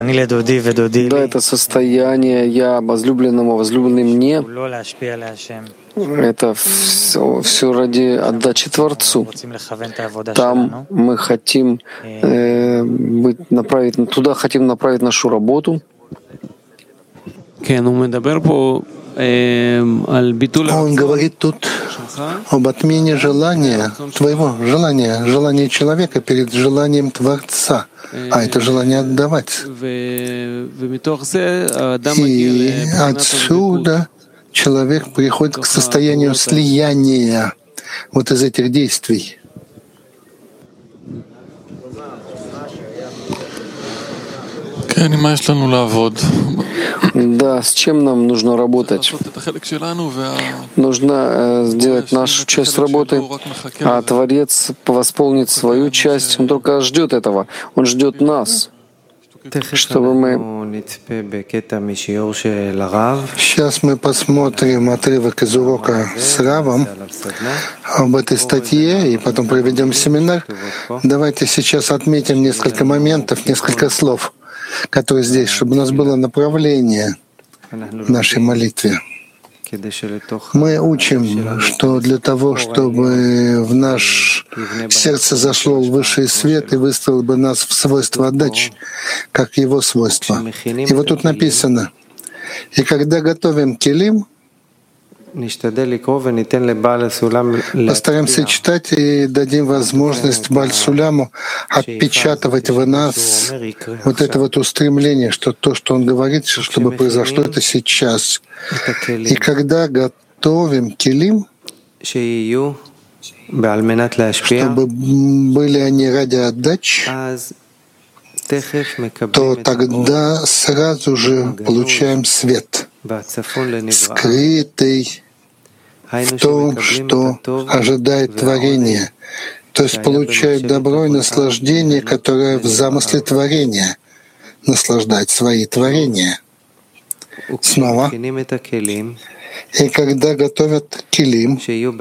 Да, это состояние «я возлюбленному, возлюбленный мне», это все ради отдачи Творцу. Там мы хотим туда хотим направить нашу работу. Он говорит тут об отмене желания, твоего желания, желания человека перед желанием Творца, а это желание отдавать. И отсюда человек приходит к состоянию слияния вот из этих действий. Да, с чем нам нужно работать? Нужно сделать нашу часть работы, а Творец восполнит свою часть. Он только ждет этого. Он ждет нас, чтобы мы... Сейчас мы посмотрим отрывок из урока с Равом об этой статье и потом проведем семинар. Давайте сейчас отметим несколько моментов, несколько слов, которые здесь, чтобы у нас было направление в нашей молитве. Мы учим, что для того, чтобы в наше сердце зашло высший свет и выставил бы нас в свойства отдачи, как его свойства. И вот тут написано: «И когда готовим килим, постараемся читать и дадим возможность Бааль Суляму отпечатывать в нас вот это вот устремление, что то, что он говорит, чтобы произошло это сейчас. И когда готовим килим, чтобы были они ради отдачи, то тогда сразу же получаем свет, скрытый в том, что ожидает творение, то есть получают добро и наслаждение, которое в замысле творения, наслаждать свои творения. Снова. И когда готовят килим,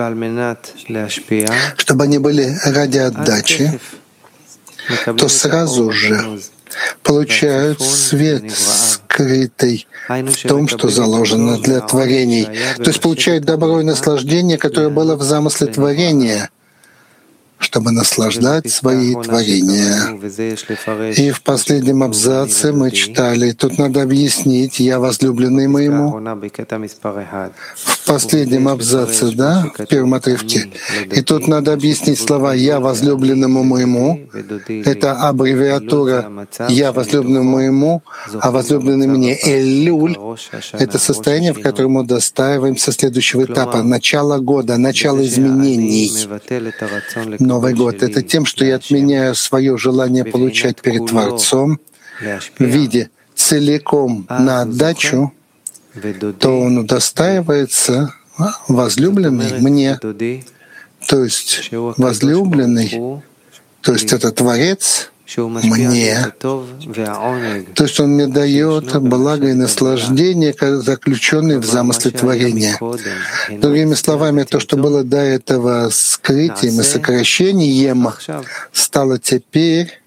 чтобы они были ради отдачи, то сразу же получают свет, скрытый в том, что заложено для творений. То есть получают добро и наслаждение, которое было в замысле творения, чтобы наслаждать свои творения. И в последнем абзаце мы читали, тут надо объяснить «Я возлюбленный моему». В последнем абзаце, да, в первом отрывке. И тут надо объяснить слова «Я возлюбленному моему». Это аббревиатура «Я возлюбленному моему», а возлюбленный мне Элюль. Это состояние, в котором мы достаиваемся следующего этапа, начало года, начало изменений. Новый год — это тем, что я отменяю свое желание получать перед Творцом в виде целиком на отдачу, то он удостаивается возлюбленный мне, то есть возлюбленный, то есть это Творец мне, то есть он мне дает благо и наслаждение, заключенные в замысле творения. Другими словами, то, что было до этого скрытием и сокращением, стало теперь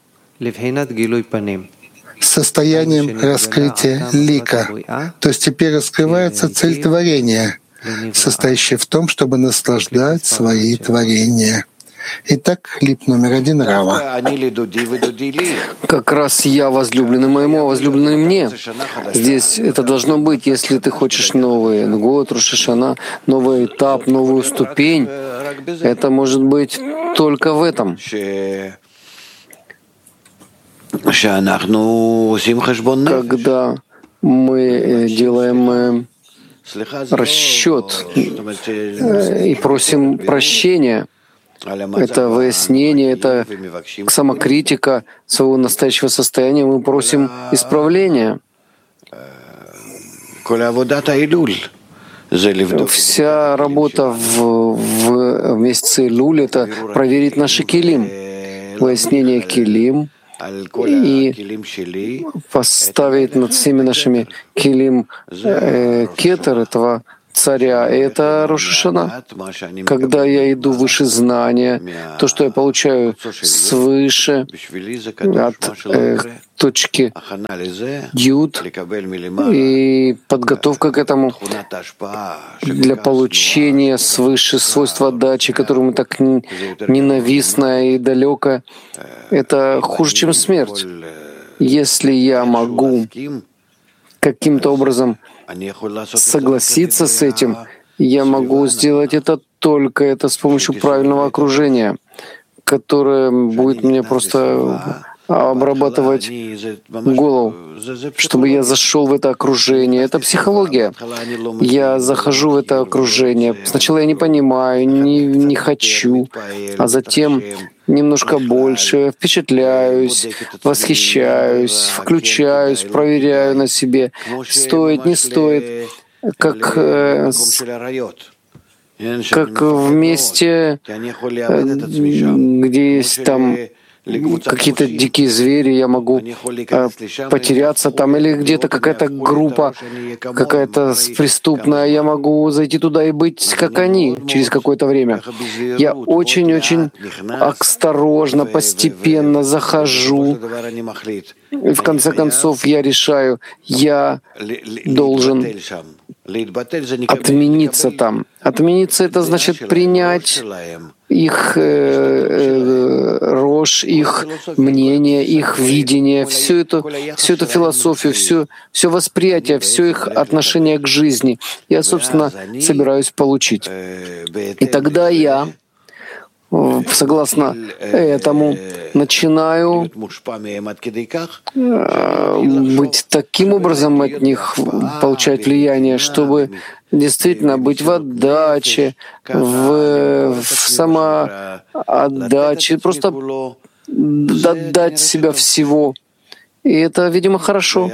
состоянием раскрытия лика. То есть теперь раскрывается цель творения, состоящая в том, чтобы наслаждать свои творения. Итак, клип номер 1 Рава. Как раз «Я возлюбленный моему, а возлюбленный мне». Здесь это должно быть, если ты хочешь Новый год, Рош ха-Шана, новый этап, новую ступень. Это может быть только в этом. Когда мы делаем расчет и просим прощения, это выяснение, это самокритика своего настоящего состояния, мы просим исправления. Вся работа в месяце Илюль — это проверить наши килим, выяснение килим, и поставить над всеми нашими килим кетер этого царя. И это Рош ха-Шана. Когда я иду выше знания, то, что я получаю свыше от точки Юд, и подготовка к этому для получения свыше свойства отдачи, которому так ненавистно и далеко, это хуже, чем смерть. Если я могу каким-то образом согласиться с этим, я могу сделать это только с помощью правильного окружения, которое будет мне просто обрабатывать голову, чтобы я зашел в это окружение. Это психология. Я захожу в это окружение. Сначала я не понимаю, не хочу, а затем немножко больше впечатляюсь, восхищаюсь, включаюсь, проверяю на себе, стоит, не стоит, как вместе, где есть там какие-то дикие звери, я могу потеряться там, или где-то какая-то группа, какая-то преступная, я могу зайти туда и быть как они через какое-то время. Я очень-очень осторожно, постепенно захожу, и в конце концов я решаю, я должен отмениться там. Отмениться — это значит принять их рожь, их мнение, их видение, всю эту философию, все восприятие, все их отношение к жизни. Я, собственно, собираюсь получить. И тогда я, согласно этому, начинаю быть таким образом от них, получать влияние, чтобы действительно быть в отдаче, в самоотдаче, просто отдать себя всего. И это, видимо, хорошо.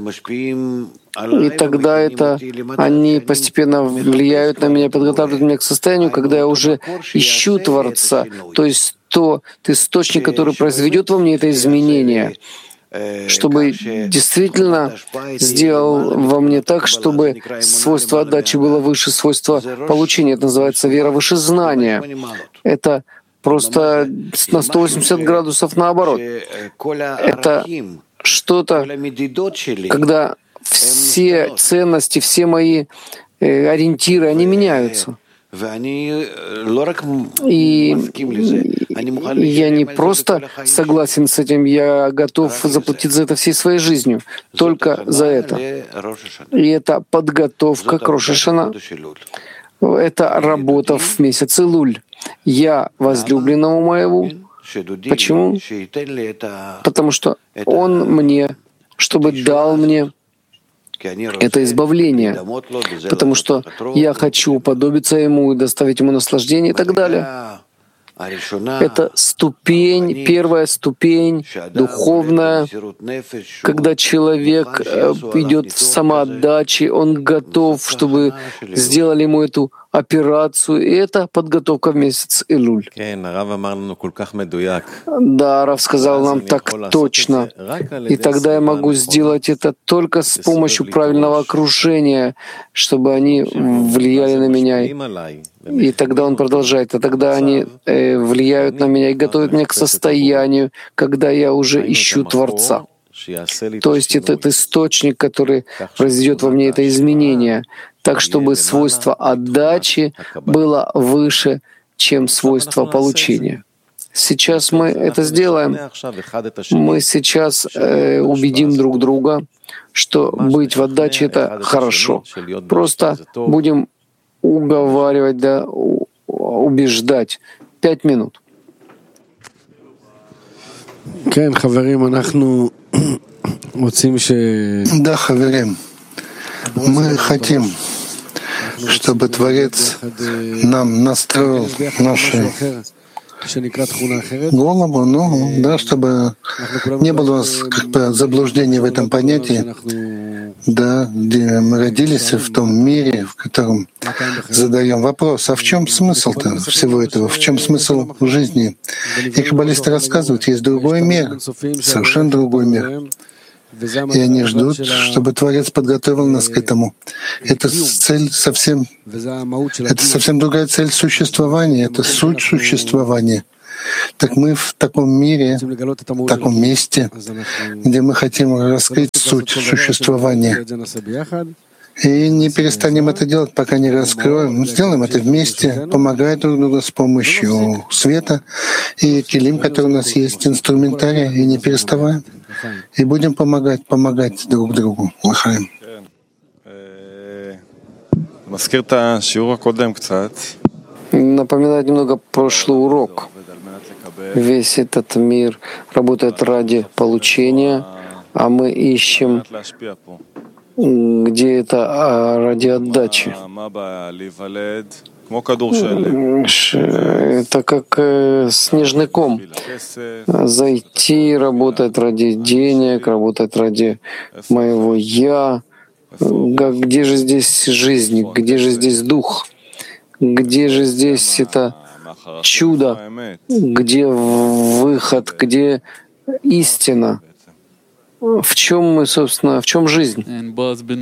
И тогда они постепенно влияют на меня, подготавливают меня к состоянию, когда я уже ищу Творца, то есть тот источник, который произведет во мне это изменение, чтобы действительно сделал во мне так, чтобы свойство отдачи было выше свойства получения. Это называется вера выше знания. Это просто на 180 градусов наоборот. Это что-то, когда все ценности, все мои ориентиры, они меняются. И я не просто согласен с этим, я готов заплатить за это всей своей жизнью, только за это. И это подготовка к Рош ха-Шана. Это работа в месяц Илуль. Я возлюбленному моему. Почему? Потому что он мне, чтобы дал мне это избавление, потому что я хочу уподобиться ему и доставить ему наслаждение и так далее. Это ступень, первая ступень духовная, когда человек идет в самоотдаче, он готов, чтобы сделали ему эту операцию, и это подготовка в месяц Илуль. Да, Рав сказал нам так точно. И тогда я могу сделать это только с помощью правильного окружения, чтобы они влияли на меня. И тогда он продолжает, а тогда они влияют на меня и готовят меня к состоянию, когда я уже ищу Творца. То есть этот источник, который произведет во мне это изменение, так, чтобы свойство отдачи было выше, чем свойство получения. Сейчас мы это сделаем. Мы сейчас убедим друг друга, что быть в отдаче — это хорошо. Просто будем уговаривать, да, убеждать. 5 минут. Да, хаверим, мы хотим, чтобы Творец нам настроил наши голову, да, чтобы не было у нас как бы заблуждения в этом понятии, да, где мы родились в том мире, в котором задаем вопрос, а в чем смысл-то всего этого, в чем смысл жизни? И каббалисты рассказывают, есть другой мир, совершенно другой мир. И они ждут, чтобы Творец подготовил нас к этому. Это совсем другая цель существования, это суть существования. Так мы в таком мире, в таком месте, где мы хотим раскрыть суть существования. И не перестанем это делать, пока не раскроем. Мы сделаем это вместе, помогая друг другу с помощью света и келим, который у нас есть, инструментария, и не переставаем. И будем помогать друг другу. Лахаим. Напоминает немного прошлый урок. Весь этот мир работает ради получения, а мы ищем, где это ради отдачи. Это как снежный ком. Зайти, работать ради денег, работать ради моего «я». Где же здесь жизнь? Где же здесь дух? Где же здесь это чудо? Где выход? Где истина? В чем мы, собственно, в чем жизнь? Боаз из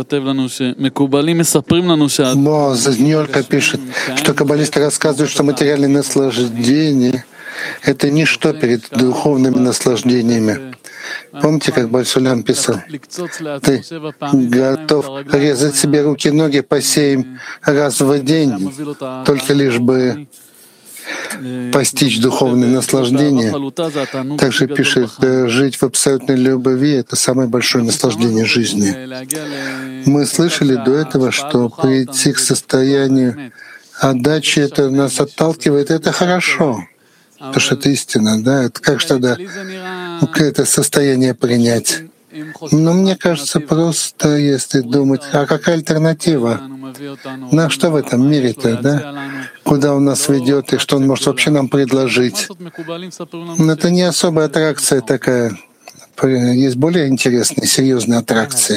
Нью-Йорка пишет, что каббалисты рассказывают, что материальное наслаждение — это ничто перед духовными наслаждениями. Помните, как Бальсулям писал? Ты готов резать себе руки и ноги по 7 раз в день, только лишь бы постичь духовное наслаждение. Также пишет, жить в абсолютной любви — это самое большое наслаждение жизни. Мы слышали до этого, что прийти к состоянию отдачи — это нас отталкивает, это хорошо, потому что это истина, да? Это как же тогда это состояние принять? Но мне кажется, просто если думать, а какая альтернатива? На что в этом мире-то, да? Куда он нас ведет и что он может вообще нам предложить? Но это не особая аттракция такая. Есть более интересные, серьезные аттракции.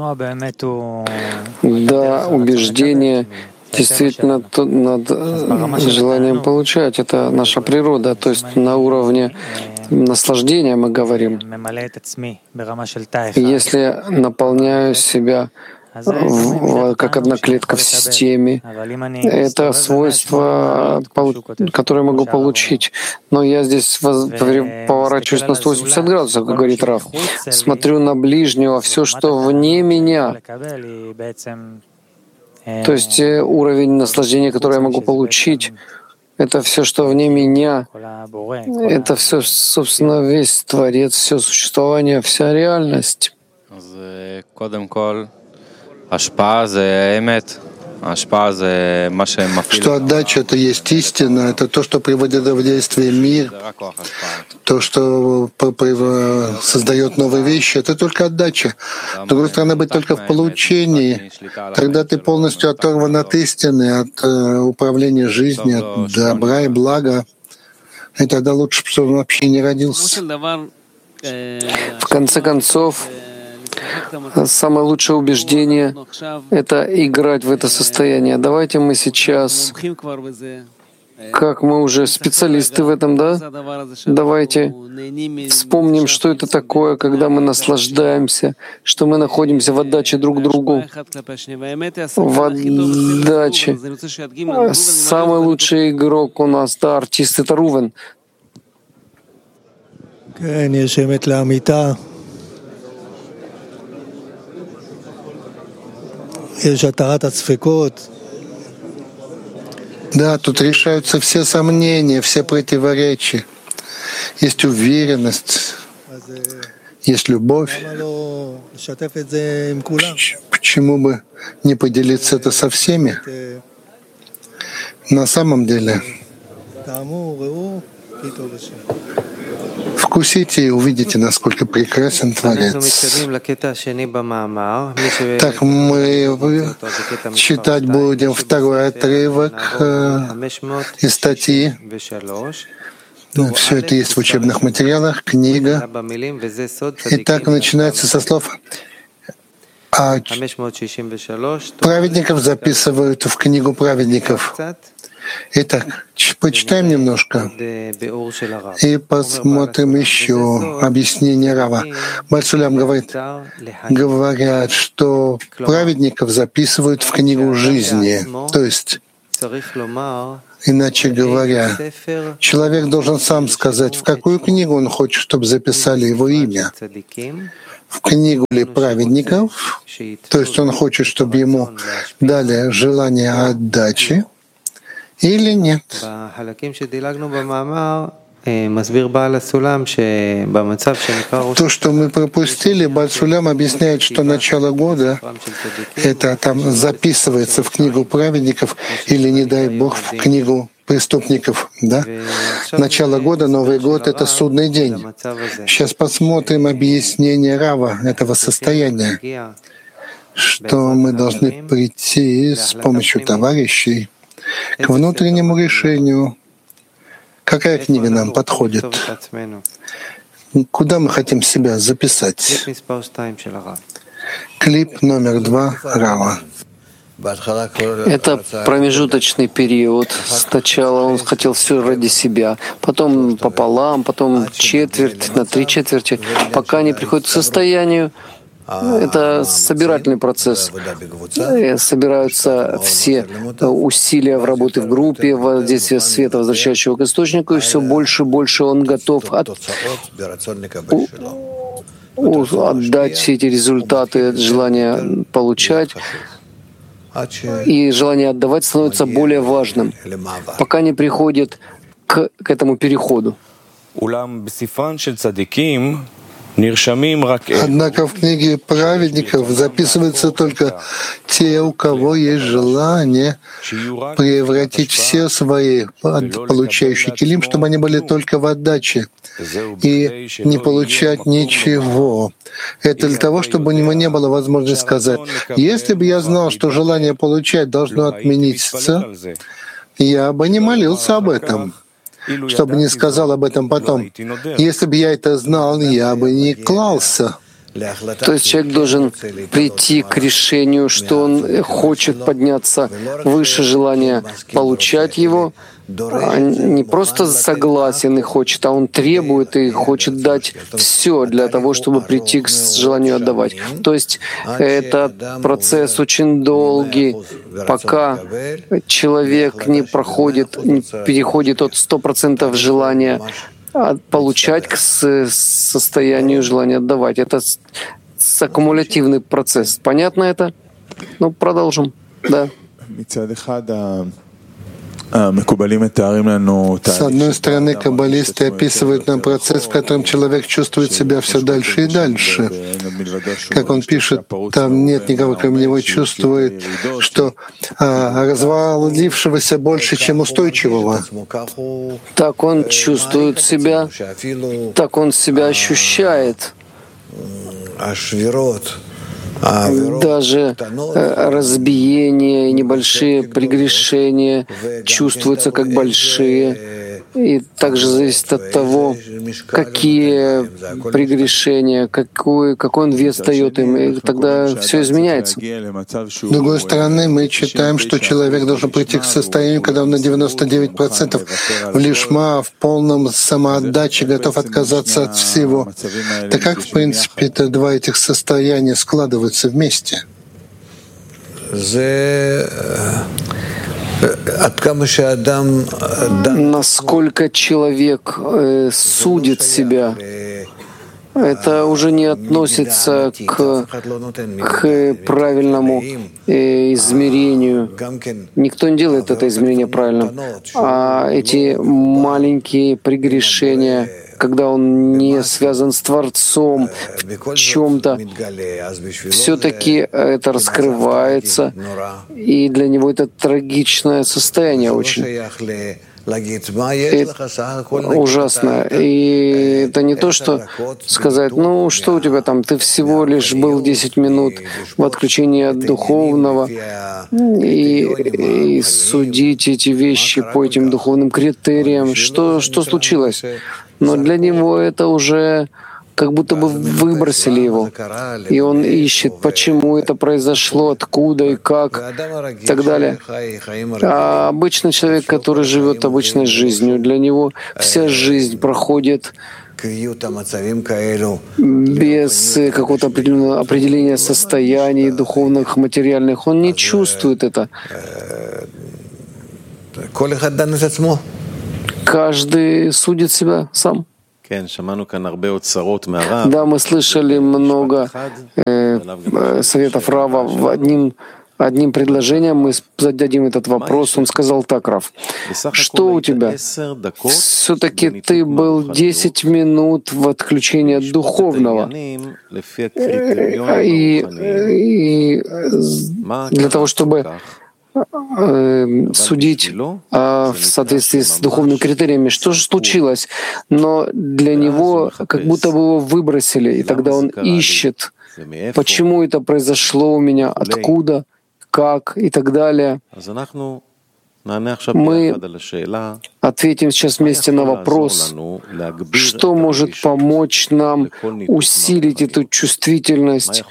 Да, убеждение действительно над желанием получать. Это наша природа. То есть на уровне наслаждения мы говорим. Если наполняю себя как одна клетка в системе, это свойство, которое могу получить. Но я здесь поворачиваюсь на 180 градусов, как говорит Рав. Смотрю на ближнего, все, что вне меня. То есть уровень наслаждения, который я могу получить, это все, что вне меня. Это все, собственно, весь Творец, все существование, вся реальность. Что отдача — это есть истина, это то, что приводит в действие мир, то, что создает новые вещи, это только отдача. С другой стороны, быть только в получении, тогда ты полностью оторван от истины, от управления жизнью, от добра и блага, и тогда лучше, чтобы он вообще не родился. В конце концов, самое лучшее убеждение — это играть в это состояние. Давайте мы сейчас, как мы уже специалисты в этом, да? Давайте вспомним, что это такое, когда мы наслаждаемся, что мы находимся в отдаче друг к другу. В отдаче. Самый лучший игрок у нас, да, артист — это Рувен. Да, тут решаются все сомнения, все противоречия. Есть уверенность, есть любовь. Почему бы не поделиться это со всеми? На самом деле, вкусите и увидите, насколько прекрасен Творец. Так мы читать будем второй отрывок из статьи. Все это есть в учебных материалах, книга. И так начинается со слов. А праведников записывают в книгу праведников. Итак, почитаем немножко и посмотрим еще объяснение Рава. Бальсулям говорят, что праведников записывают в книгу жизни. То есть, иначе говоря, человек должен сам сказать, в какую книгу он хочет, чтобы записали его имя. В книгу ли праведников, то есть он хочет, чтобы ему дали желание отдачи, или нет. То, что мы пропустили, Бальсулям объясняет, что начало года — это там записывается в книгу праведников или, не дай Бог, в книгу преступников. Да? Начало года, Новый год — это судный день. Сейчас посмотрим объяснение Рава этого состояния, что мы должны прийти с помощью товарищей к внутреннему решению, какая книга нам подходит, куда мы хотим себя записать. Клип номер 2 Рава. Это промежуточный период. Сначала он хотел все ради себя, потом пополам, потом четверть, на 3/4, пока не приходит к состоянию. Это собирательный процесс. Собираются все усилия в работе в группе, воздействие света, возвращающего к источнику, и все больше и больше он готов отдать все эти результаты, желание получать. И желание отдавать становится более важным, пока не приходит к этому переходу. Однако в книге праведников записываются только те, у кого есть желание превратить все свои получающие килим, чтобы они были только в отдаче и не получать ничего. Это для того, чтобы у него не было возможности сказать: если бы я знал, что желание получать должно отмениться, я бы не молился об этом, чтобы не сказал об этом потом. Если бы я это знал, я бы не клался. То есть человек должен прийти к решению, что он хочет подняться выше желания получать его, а не просто согласен и хочет, а он требует и хочет дать все для того, чтобы прийти к желанию отдавать. То есть этот процесс очень долгий, пока человек не переходит от 100% желания получать к состоянию желания отдавать. Это аккумулятивный процесс. Понятно это? Ну, продолжим. Да. С одной стороны, каббалисты описывают нам процесс, в котором человек чувствует себя все дальше и дальше. Как он пишет, там нет никого, кроме него, чувствует, что развалившегося больше, чем устойчивого. Так он чувствует себя, так он себя ощущает. Даже разбиения, небольшие прегрешения чувствуются как большие. И также зависит от того, какие прегрешения, какой он вес дает им, и тогда все изменяется. С другой стороны, мы читаем, что человек должен прийти к состоянию, когда он на 99% в лишма, в полном самоотдаче, готов отказаться от всего. Так как, в принципе, это два этих состояния складываются вместе? Насколько человек судит себя, это уже не относится к правильному измерению. Никто не делает это измерение правильным. А эти маленькие прегрешения, когда он не связан с Творцом в чем-то, все-таки это раскрывается, и для него это трагичное состояние очень. Ужасно. И это не то, что сказать: ну что у тебя там, ты всего лишь был 10 минут в отключении от духовного, и судить эти вещи по этим духовным критериям. Что случилось? Но для него это уже как будто бы выбросили его. И он ищет, почему это произошло, откуда и как, и так далее. А обычный человек, который живет обычной жизнью, для него вся жизнь проходит без какого-то определенного определения состояний духовных, материальных. Он не чувствует это. Каждый судит себя сам. Да, мы слышали много советов Рава. Одним предложением мы зададим этот вопрос. Он сказал так: Рав, что у тебя? Все-таки ты был 10 минут в отключении духовного. И для того, чтобы судить в соответствии с духовными критериями, что же случилось. Но для него как будто бы его выбросили, и тогда он ищет, почему это произошло у меня, откуда, как и так далее. Мы ответим сейчас вместе на вопрос, что может помочь нам усилить эту чувствительность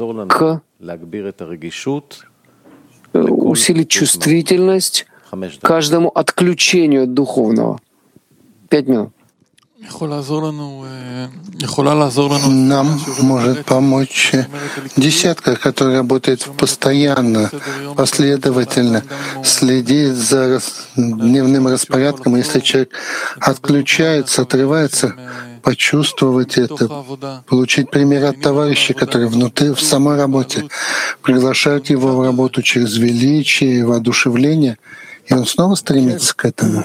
усилить чувствительность каждому отключению от духовного. 5 минут. Нам может помочь десятка, которая работает постоянно, последовательно, следит за дневным распорядком. Если человек отключается, отрывается, почувствовать это, получить пример от товарищей, которые внутри, в самой работе, приглашают его в работу через величие и воодушевление, и он снова стремится к этому.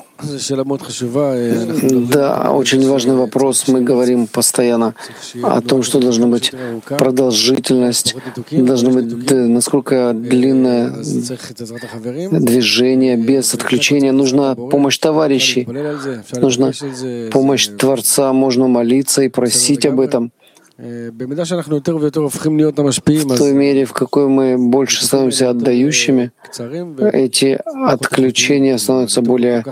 Да, очень важный вопрос. Мы говорим постоянно о том, что должна быть продолжительность, должно быть насколько длинное движение без отключения. Нужна помощь товарищей, нужна помощь Творца, можно молиться и просить об этом. В той мере, в какой мы больше становимся отдающими, эти отключения становятся более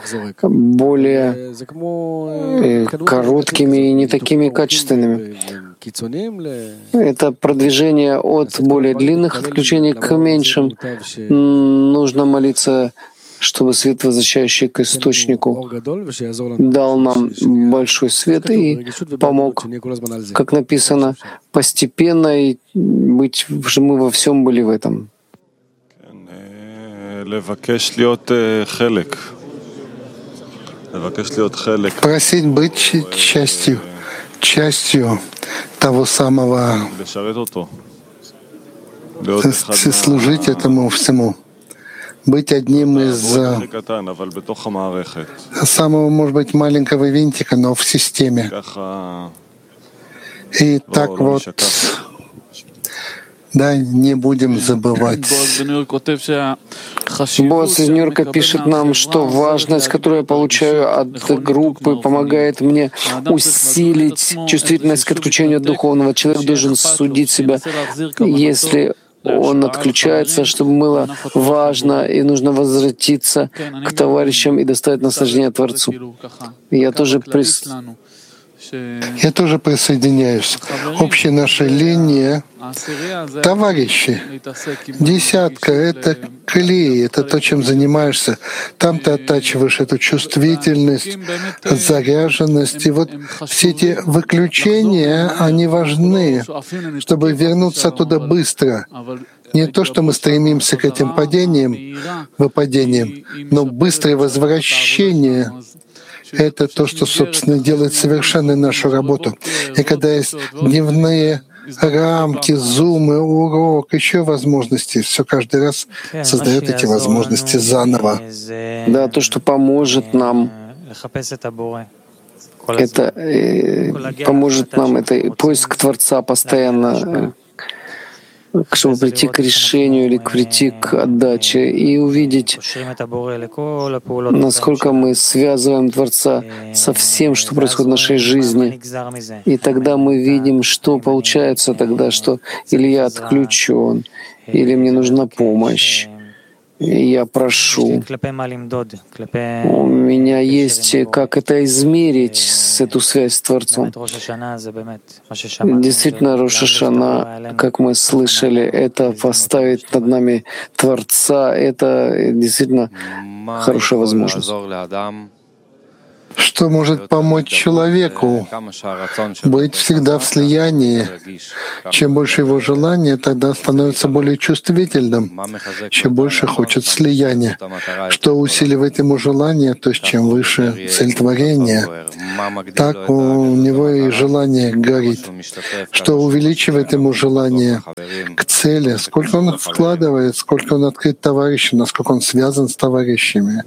короткими и не такими качественными. Это продвижение от более длинных отключений к меньшим. Нужно молиться, чтобы свет, возвращающий к источнику, дал нам большой свет и помог, как написано, постепенно, и быть, что мы во всем были в этом. Просить быть частью того самого, служить этому всему. Быть одним из самого, может быть, маленького винтика, но в системе. И так вот, да, не будем забывать. Босс из Нью-Йорка пишет нам, что важность, которую я получаю от группы, помогает мне усилить чувствительность к отключению духовного. Человек должен судить себя, если он отключается, чтобы было важно, и нужно возвратиться к товарищам и доставить наслаждение Творцу. Я тоже присоединяюсь. Общая наша линия — товарищи. Десятка — это клей, это то, чем занимаешься. Там ты оттачиваешь эту чувствительность, заряженность. И вот все эти выключения, они важны, чтобы вернуться туда быстро. Не то, что мы стремимся к этим выпадениям, но быстрое возвращение — это то, что, собственно, делает совершенной нашу работу. И когда есть дневные рамки, зумы, урок, еще возможности, все каждый раз создает эти возможности заново. Да, то, что поможет нам, это поможет нам, это поиск Творца постоянно, чтобы прийти к решению или прийти к отдаче и увидеть, насколько мы связываем Творца со всем, что происходит в нашей жизни. И тогда мы видим, что получается тогда, что или я отключен, или мне нужна помощь, Я прошу. У меня есть, как это измерить, эту связь с Творцом. Действительно, Рош ха-Шана, как мы слышали, это поставить над нами Творца, это действительно хорошая возможность. Что может помочь человеку быть всегда в слиянии? Чем больше его желания, тогда становится более чувствительным, чем больше хочет слияния. Что усиливает ему желание, то есть чем выше цель творения, так у него и желание горит. Что увеличивает ему желание к цели, сколько он вкладывает, сколько он открыт товарищам, насколько он связан с товарищами.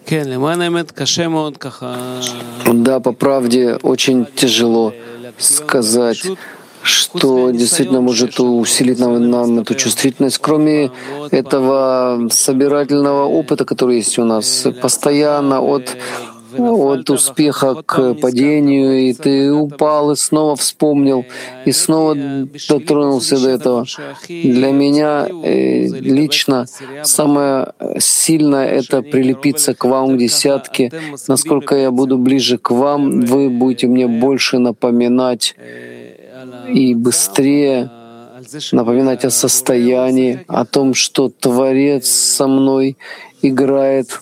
Да, по правде, очень тяжело сказать, что действительно может усилить нам эту чувствительность. Кроме этого собирательного опыта, который есть у нас, постоянно от успеха к падению, и ты упал, и снова вспомнил, и снова дотронулся до этого. Для меня лично самое сильное — это прилепиться к вам, к десятке. Насколько я буду ближе к вам, вы будете мне больше напоминать и быстрее напоминать о состоянии, о том, что Творец со мной играет.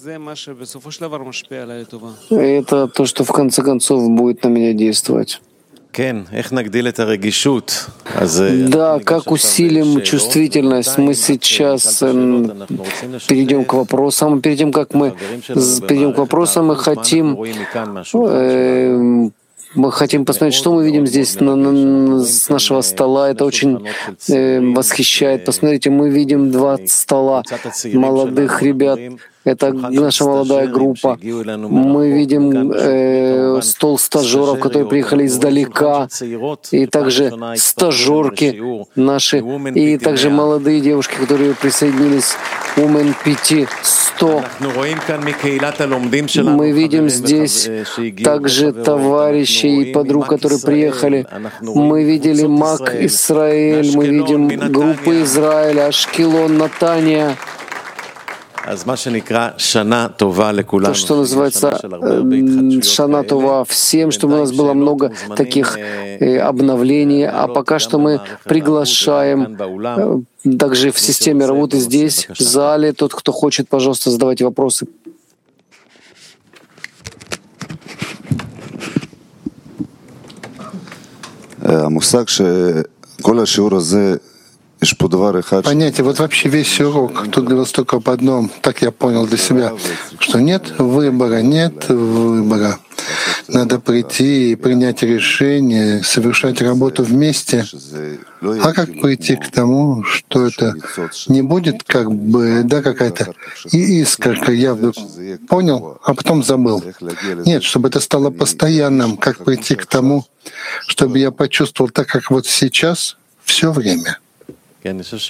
Это то, что в конце концов будет на меня действовать. Да, как усилим чувствительность? Мы сейчас перейдем к вопросам. Перед тем, как мы перейдем к вопросам, мы хотим посмотреть, что мы видим здесь с нашего стола. Это очень восхищает. Посмотрите, мы видим 2 стола молодых ребят. Это наша молодая группа. Мы видим стол стажеров, которые приехали издалека, и также стажерки наши, и также молодые девушки, которые присоединились к Women 5100. Мы видим здесь также товарищей и подруг, которые приехали. Мы видели МАК Израиль, мы видим группы Израиля, Ашкелон, Натания. То, что называется Шана Това, всем, чтобы у нас было много таких обновлений. А пока что мы приглашаем также в системе работы здесь, в зале. Тот, кто хочет, пожалуйста, задавайте вопросы. Понятие, вот вообще весь урок, тут говорилось только об одном, так я понял для себя, что нет выбора. Надо прийти и принять решение, совершать работу вместе. А как прийти к тому, что это не будет как бы, да, какая-то искорка, я вдруг понял, а потом забыл. Нет, чтобы это стало постоянным, как прийти к тому, чтобы я почувствовал так, как вот сейчас, все время. Я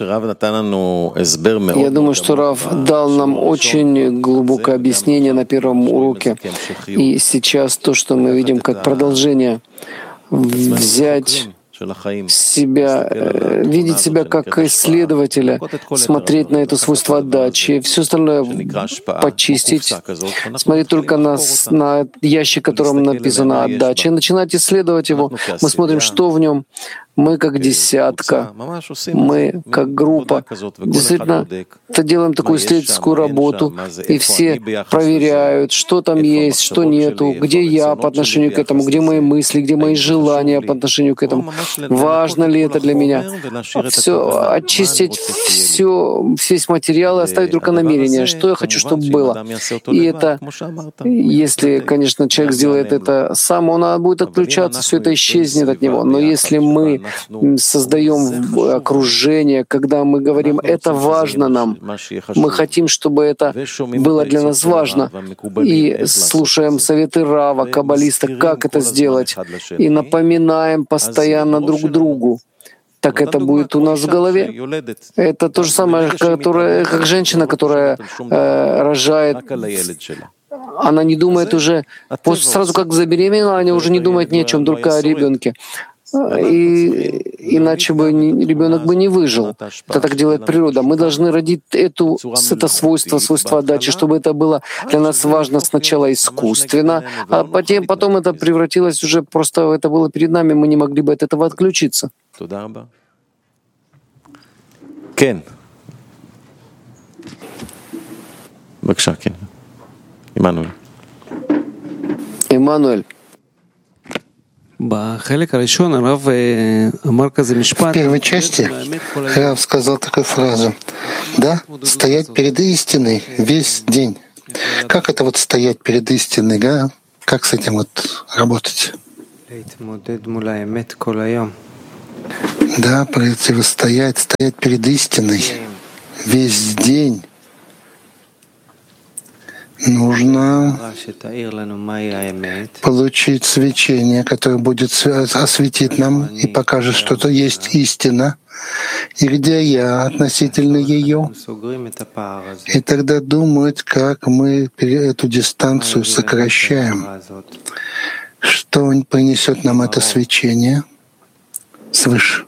думаю, что Рав дал нам очень глубокое объяснение на первом уроке. И сейчас то, что мы видим как продолжение, взять себя, видеть себя как исследователя, смотреть на это свойство отдачи, все остальное почистить, смотреть только на ящик, в котором написано «отдача», и начинать исследовать его. Мы смотрим, что в нем. Мы как десятка, мы как группа. Действительно, делаем такую исследовательскую работу, и все проверяют, что там есть, что нету, где я по отношению к этому, где мои мысли, где мои желания по отношению к этому. Важно ли это для меня? Все, очистить весь материал и оставить только намерение, что я хочу, чтобы было. И это, если, конечно, человек сделает это сам, он будет отключаться, все это исчезнет от него. Но если мы создаем окружение, когда мы говорим, это важно нам, мы хотим, чтобы это было для нас важно, и слушаем советы Рава, каббалиста, как это сделать, и напоминаем постоянно друг другу, так это будет у нас в голове. Это то же самое, как женщина, которая рожает. Она не думает уже, сразу как забеременела, она уже не думает ни о чем, только о ребенке. и иначе бы ребенок бы не выжил. Это так делает природа. Мы должны родить это свойство отдачи, чтобы это было для нас важно сначала искусственно, а потом это превратилось уже просто, это было перед нами, мы не могли бы от этого отключиться. Кен. בבקשה, כן. עמנואל. Эммануэль. В первой части Рав сказал такую фразу: «Да, стоять перед истиной весь день». Как это вот стоять перед истиной, да? Как с этим вот работать? Да, стоять перед истиной весь день. Нужно получить свечение, которое будет осветить нам и покажет, что то есть истина, и где я относительно ее. И тогда думать, как мы эту дистанцию сокращаем. Что принесет нам это свечение свыше?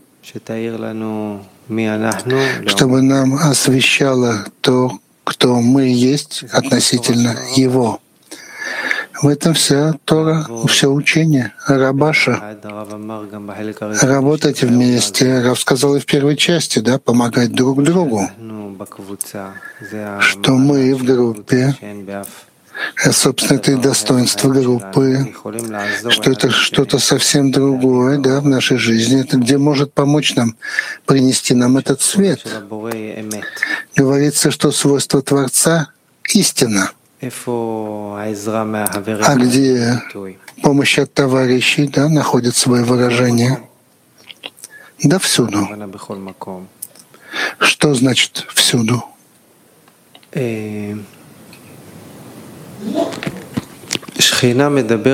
Чтобы нам освещало то, кто мы есть относительно Его. В этом вся Тора, все учение, Рабаша. Работать вместе, Рав сказал и в первой части, да, помогать друг другу. Что мы в группе, собственно, это и достоинство группы, что это что-то совсем другое, да, в нашей жизни, это где может помочь нам, принести нам этот свет. Говорится, что свойство Творца — истина. А где помощь от товарищей, да, находит свое выражение? Да всюду. Что значит всюду? Шхина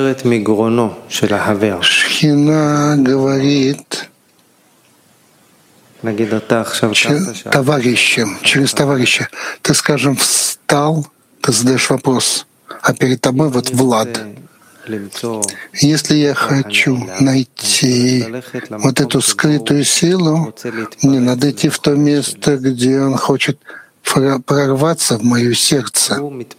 говорит товарищем, через товарища. Ты, скажем, встал, ты задаешь вопрос, а перед тобой вот Влад. Если я хочу найти вот эту скрытую силу, мне надо идти в то место, где он хочет прорваться в мое сердце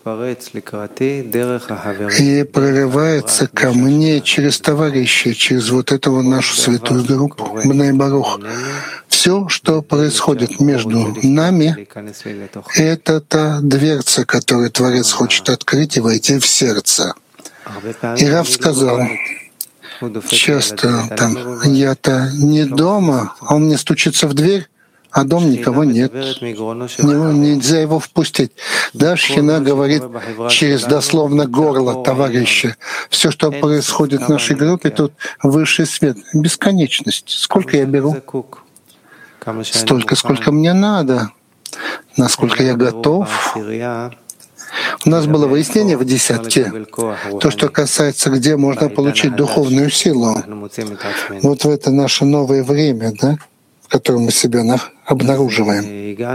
и прорывается ко мне через товарищей, через вот эту нашу святую группу, Бней Барух. Все, что происходит между нами, это та дверца, которую Творец хочет открыть и войти в сердце. И Рав сказал, часто там, я-то не дома, а он мне стучится в дверь, а дома никого нет. Нельзя его впустить. Да, Шхина говорит через дословно горло товарища. Все, что происходит в нашей группе, тут высший свет. Бесконечность. Сколько я беру? Столько, сколько мне надо. Насколько я готов. У нас было выяснение в десятке. То, что касается, где можно получить духовную силу. Вот в это наше новое время, да, в котором мы себя обнаруживаем.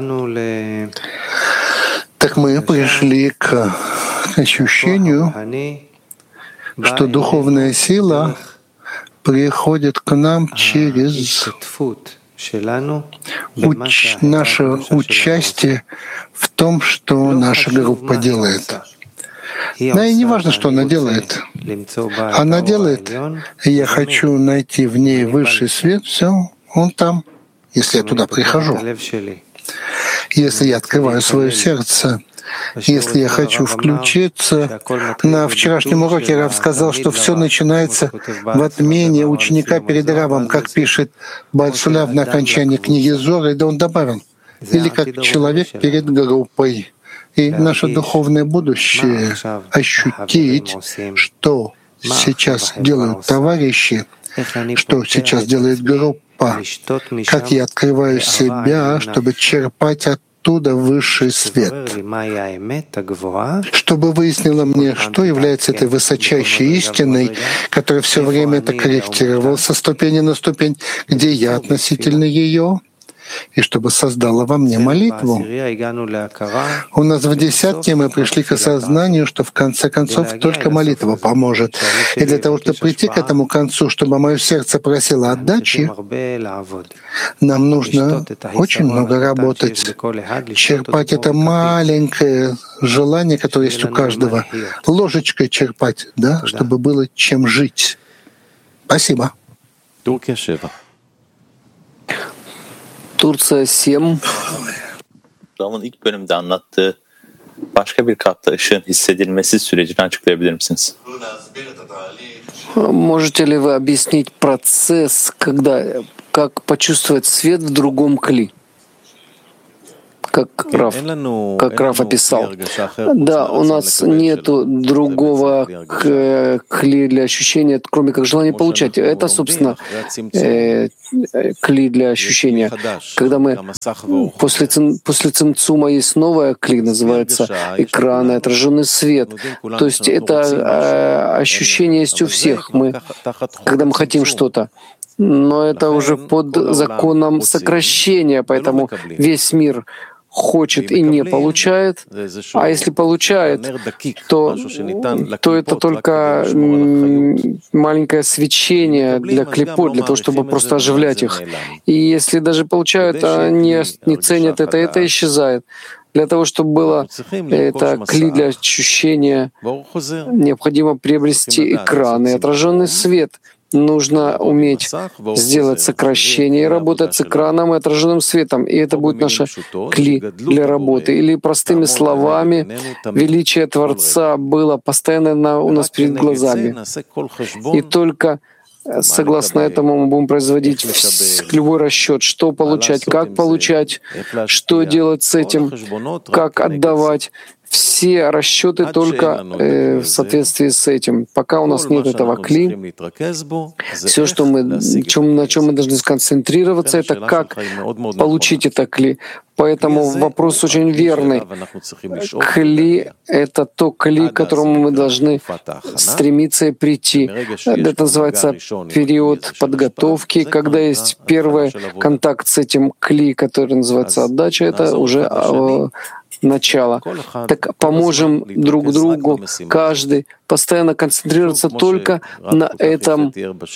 Так мы пришли к ощущению, что духовная сила приходит к нам через наше участие в том, что наша группа делает. Да и не важно, что она делает. Она делает, и я хочу найти в ней высший свет, все, он там, если я туда прихожу. Если я открываю свое сердце, если я хочу включиться. На вчерашнем уроке Рав сказал, что все начинается в отмене ученика перед Равом, как пишет Бальсуляв на окончании книги Зора, и он добавил, или как человек перед группой. И наше духовное будущее — ощутить, что сейчас делают товарищи, что сейчас делает группа, как я открываю себя, чтобы черпать оттуда высший свет, чтобы выяснило мне, что является этой высочайшей истиной, которая все время это корректировала со ступени на ступень, где я относительно ее, и чтобы создало во мне молитву. У нас в десятке мы пришли к осознанию, что в конце концов только молитва поможет. И для того, чтобы прийти к этому концу, чтобы мое сердце просило отдачи, нам нужно очень много работать, черпать это маленькое желание, которое есть у каждого, ложечкой черпать, да, чтобы было чем жить. Спасибо. Турция 7. Ram'ın ilk bölümde anlattığı başka bir katta ışığın hissedilmesi sürecini açıklayabilir misiniz? Можете ли вы объяснить процесс, как почувствовать свет в другом кли? Как Раф описал. Да, у нас нету другого кли для ощущения, кроме как желания получать. Это, собственно, кли для ощущения. Когда мы после цимцума есть новая кли, называется экран и отраженный свет. То есть это ощущение есть у всех. Когда мы хотим что-то. Но это уже под законом сокращения, поэтому весь мир хочет и не получает, а если получает, то это только маленькое свечение для клипот, для того, чтобы просто оживлять их. И если даже получают, а не ценят это исчезает. Для того, чтобы было это кли для ощущения, необходимо приобрести экран и отраженный свет. Нужно уметь сделать сокращение и работать с экраном и отраженным светом. И это будет наша кли для работы. Или простыми словами, величие Творца было постоянно у нас перед глазами. И только согласно этому мы будем производить любой расчет, что получать, как получать, что делать с этим, как отдавать. Все расчеты только в соответствии с этим. Пока у нас нет этого кли, все, на чем мы должны сконцентрироваться, это как получить это кли. Поэтому вопрос очень верный. Кли — это то кли, к которому мы должны стремиться и прийти. Это называется период подготовки. Когда есть первый контакт с этим кли, который называется отдача, это уже начало. Так поможем друг другу, каждый постоянно концентрироваться только на этом,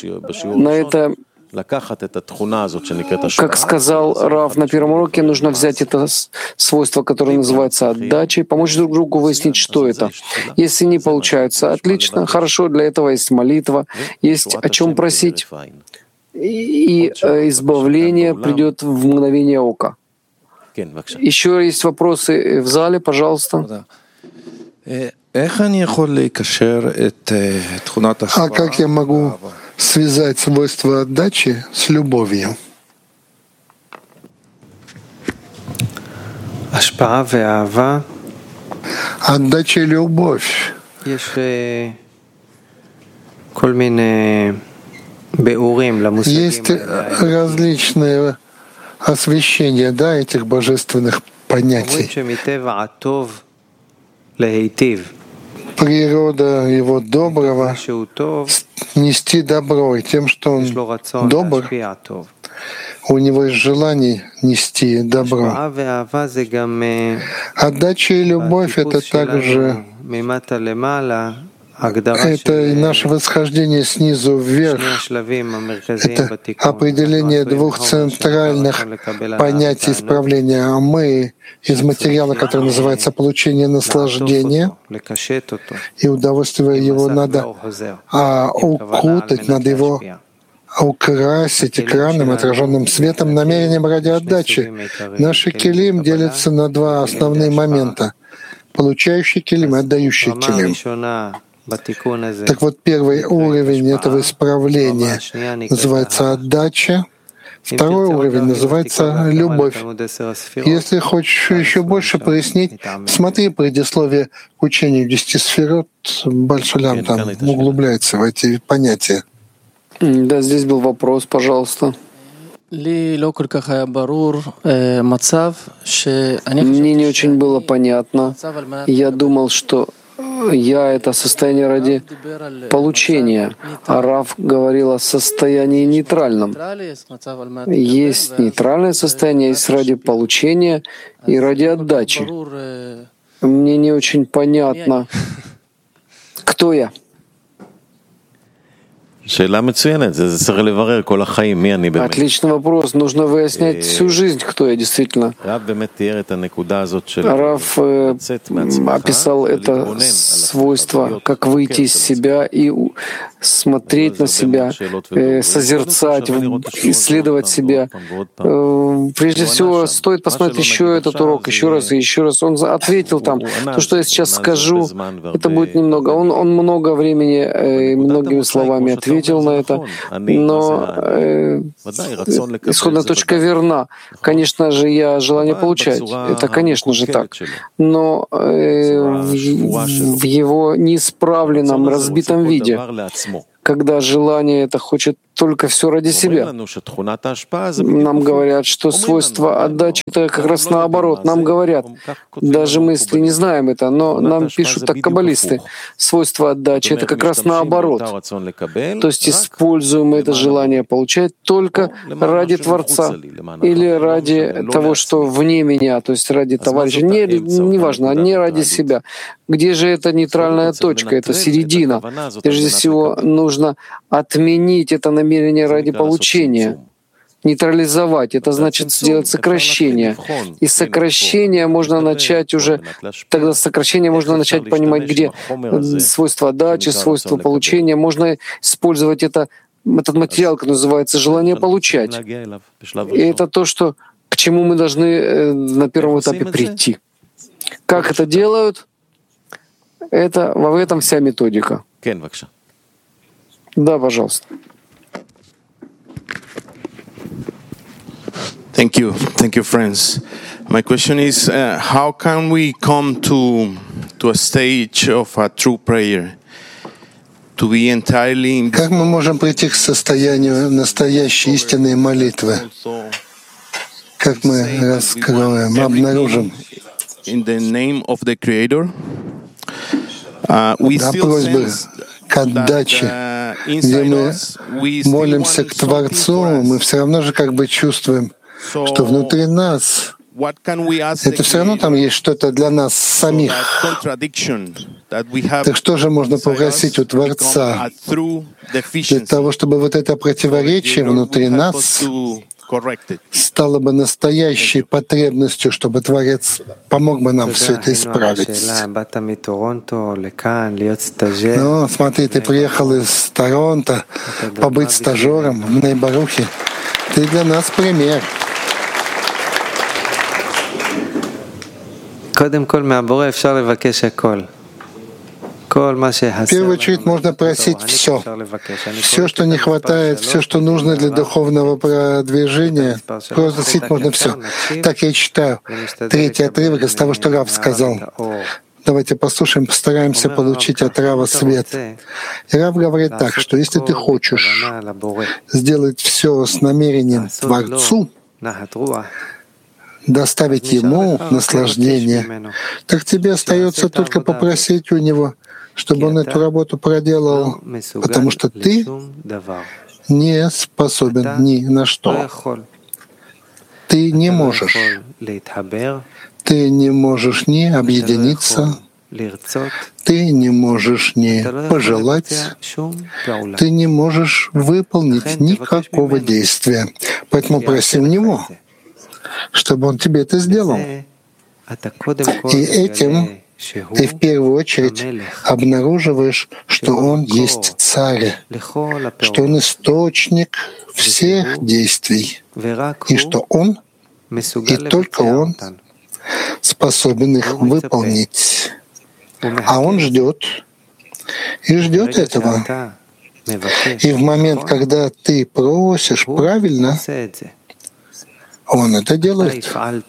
как сказал Рав на первом уроке, нужно взять это свойство, которое называется отдачей, помочь друг другу выяснить, что это. Если не получается, отлично, хорошо, для этого есть молитва, есть о чем просить, и избавление придет в мгновение ока. Еще есть вопросы в зале, пожалуйста. А как я могу связать свойство отдачи с любовью? Отдача и любовь. Есть различные освещения, да, этих божественных понятий. Природа его доброго нести добро, и тем, что он добр, у него есть желание нести добро. Отдача и любовь — это также это наше восхождение снизу вверх. Это определение двух центральных понятий исправления. А мы из материала, который называется получение наслаждения, и удовольствие его надо укутать, надо его украсить экраном, отраженным светом, намерением ради отдачи. Наши келим делятся на два основные момента: получающий келим и отдающий келим. Так вот, первый уровень этого исправления называется отдача, второй уровень называется любовь. Если хочешь еще больше прояснить, смотри предисловие к учению 10 сферот, Баль-Шулям там углубляется в эти понятия. Да, здесь был вопрос, пожалуйста. Мне не очень было понятно. Я думал, что я — это состояние ради получения, а Рав говорил о состоянии нейтральном. Есть нейтральное состояние, есть ради получения и ради отдачи. Мне не очень понятно, кто я. Отличный вопрос. Нужно выяснять всю жизнь, кто я действительно. Рав описал это свойство, как выйти из себя и смотреть на себя, созерцать, исследовать себя. Прежде всего, стоит посмотреть еще этот урок, еще раз и еще раз. Он ответил там. То, что я сейчас скажу, это будет немного. Он много времени, многими словами ответил на это, но исходная точка верна. Конечно же, я желание получать. Это, конечно же, так. Но в его неисправленном, разбитом виде, когда желание это хочет только все ради себя. Нам говорят, что свойство отдачи — это как раз наоборот. Нам говорят, даже мы, если не знаем это, но нам пишут так каббалисты, свойство отдачи — это как раз наоборот. То есть используем мы это желание получать только ради Творца или ради того, что вне меня, то есть ради товарища. Неважно, не ради себя. Где же эта нейтральная точка, это середина? Прежде всего, нужно отменить это намерение ради получения, нейтрализовать. Это значит сделать сокращение. И сокращение можно начать уже, тогда сокращение можно начать понимать, где свойства отдачи, свойства получения. Можно использовать этот материал, который называется «желание получать». И это то, к чему мы должны на первом этапе прийти. Как это делают? В этом вся методика. Да, пожалуйста. Thank you, friends. My question is, how can we come to a stage of a true prayer, to be entirely? Как мы можем прийти к состоянию настоящей истинной молитвы? Как мы раскроем, обнаружим? In the name of the Creator. Да, просьбы к отдаче, где мы молимся к Творцу, мы все равно же как бы чувствуем, что внутри нас это все равно там есть что-то для нас самих. Так что же можно попросить у Творца для того, чтобы вот это противоречие внутри нас стало бы настоящей потребностью, чтобы Творец помог бы нам все это исправить. Ну, смотри, ты приехал из Торонто побыть стажером в Бней Барухе. Ты для нас пример. В первую очередь можно просить все. Все, что не хватает, все, что нужно для духовного продвижения, просить можно все. Так я читаю третий отрывок из того, что Рав сказал. Давайте послушаем, постараемся получить от Рава свет. И Рав говорит так, что если ты хочешь сделать все с намерением Творцу, доставить Ему наслаждение, так тебе остается только попросить у Него, чтобы Он эту работу проделал, потому что ты не способен ни на что. Ты не можешь. Ты не можешь ни объединиться, ты не можешь ни пожелать, ты не можешь выполнить никакого действия. Поэтому проси у Него, чтобы Он тебе это сделал. И этим ты в первую очередь обнаруживаешь, что Он есть Царь, что Он источник всех действий, и что Он, и только Он, способен их выполнить. А Он ждет, и ждет этого. И в момент, когда ты просишь правильно, Он это делает.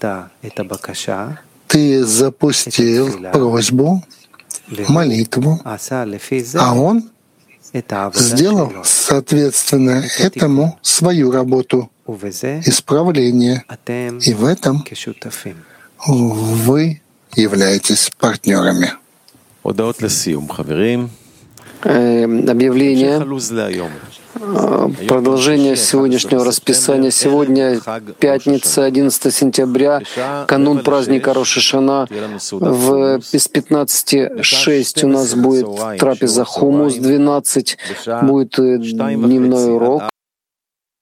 Ты запустил просьбу, молитву, а Он сделал, соответственно, этому свою работу, исправление. И в этом вы являетесь партнерами. Объявление. Продолжение сегодняшнего расписания. Сегодня пятница, 11 сентября, канун праздника Рош ха-Шана. Без 15:06 у нас будет трапеза хумус, 12 будет дневной урок.